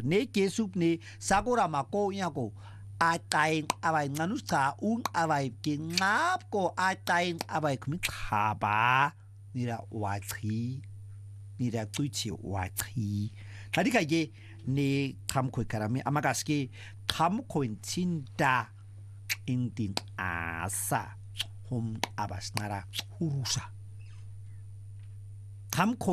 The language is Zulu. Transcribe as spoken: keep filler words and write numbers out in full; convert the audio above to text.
ne kesup ne sakura mako yako atayin abay nganus cha un abay kinap ko atayin abay kumikaba nira wachi nira tuichi wachi tadika ye ne kamko karami amagaski kamko intinda intin asa hum abasnara hurusa kamko